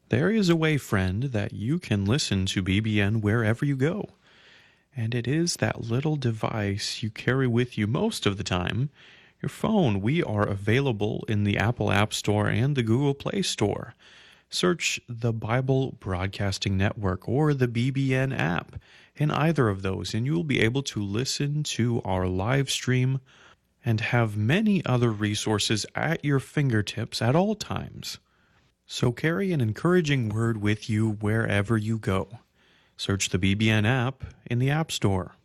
There is a way, friend, that you can listen to BBN wherever you go. And it is that little device you carry with you most of the time, your phone. We are available in the Apple App Store and the Google Play Store. Search the Bible Broadcasting Network or the BBN app in either of those, and you will be able to listen to our live stream and have many other resources at your fingertips at all times. So carry an encouraging word with you wherever you go. Search the BBN app in the App Store.